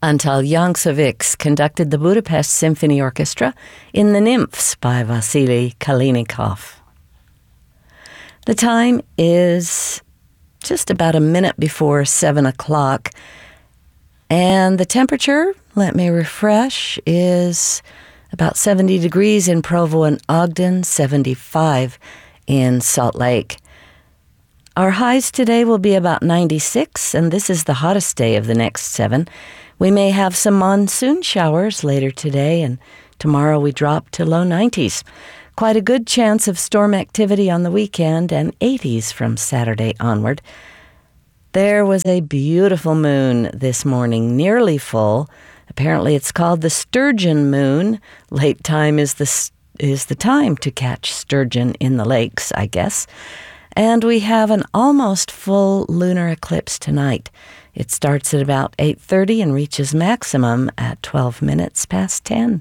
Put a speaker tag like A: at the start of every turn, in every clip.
A: Antal Jankovics conducted the Budapest Symphony Orchestra in The Nymphs by Vasily Kalinikov. The time is just about a minute before 7 o'clock, and the temperature, let me refresh, is about 70 degrees in Provo and Ogden, 75 in Salt Lake. Our highs today will be about 96, and this is the hottest day of the next 7. We may have some monsoon showers later today, and tomorrow we drop to low 90s. Quite a good chance of storm activity on the weekend, and 80s from Saturday onward. There was a beautiful moon this morning, nearly full. Apparently it's called the sturgeon moon. Late time is the time to catch sturgeon in the lakes, I guess. And we have an almost full lunar eclipse tonight. It starts at about 8:30 and reaches maximum at 12 minutes past 10.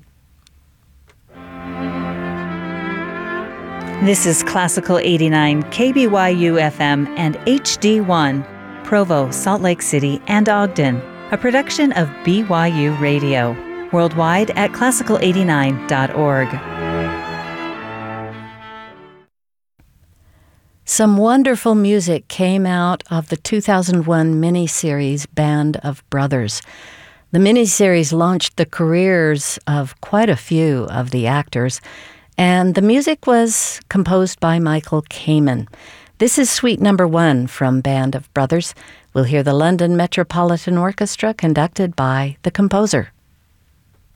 B: This is Classical 89 KBYU FM and HD1, Provo, Salt Lake City, and Ogden, a production of BYU Radio, worldwide at classical89.org.
A: Some wonderful music came out of the 2001 miniseries Band of Brothers. The miniseries launched the careers of quite a few of the actors, and the music was composed by Michael Kamen. This is Suite Number 1 from Band of Brothers. We'll hear the London Metropolitan Orchestra conducted by the composer.